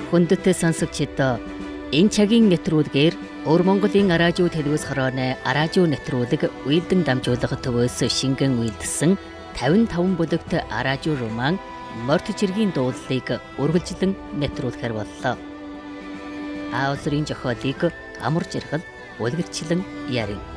Хүндэт сонсогчид энэ цагийн нэвтрүүлгээр Өр Монголын араажуу телевиз хорооны араажуу нэвтрүүлэг Уйлдэн дамжуулах төвөөс шингэн үйлдсэн 55 бүлэгт араажуу роман Морт чиргийн дуулалыг үргэлжлэн нэвтрүүлэхээр боллоо. Аавсрын зохиолыг амар жаргал үлгэрчлэн ярив.